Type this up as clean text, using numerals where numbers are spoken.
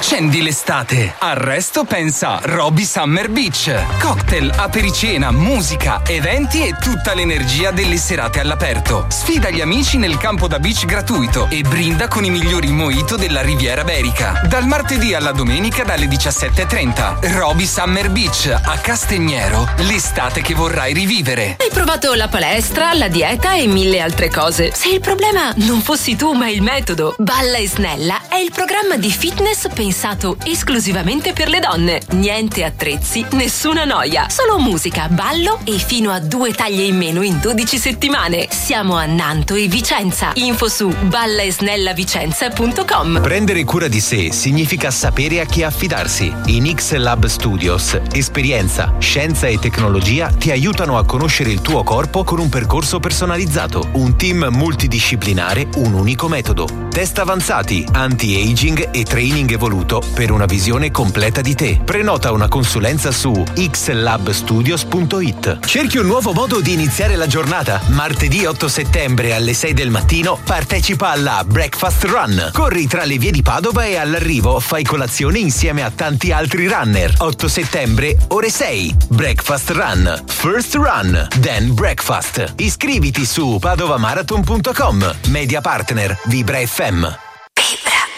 Accendi l'estate. Al resto pensa Roby Summer Beach. Cocktail, apericena, musica, eventi e tutta l'energia delle serate all'aperto. Sfida gli amici nel campo da beach gratuito e brinda con i migliori mojito della Riviera Berica. Dal martedì alla domenica dalle 17:30. Roby Summer Beach a Castignero. L'estate che vorrai rivivere. Hai provato la palestra, la dieta e mille altre cose. Se il problema non fossi tu ma il metodo, Balla e Snella è il programma di fitness pensato esclusivamente per le donne. Niente attrezzi, nessuna noia, solo musica, ballo e fino a 2 taglie in meno in 12 settimane. Siamo a Nanto e Vicenza. Info su ballaesnellavicenza.com. Prendere cura di sé significa sapere a chi affidarsi. In X-Lab Studios, esperienza, scienza e tecnologia ti aiutano a conoscere il tuo corpo con un percorso personalizzato. Un team multidisciplinare, un unico metodo. Test avanzati, anti-aging e training evoluto per una visione completa di te. Prenota una consulenza su xlabstudios.it. Cerchi un nuovo modo di iniziare la giornata? Martedì 8 settembre alle 6 del mattino partecipa alla Breakfast Run. Corri tra le vie di Padova e all'arrivo fai colazione insieme a tanti altri runner. 8 settembre, ore 6. Breakfast Run. First run, then breakfast. Iscriviti su padovamarathon.com. Media partner Vibra FM.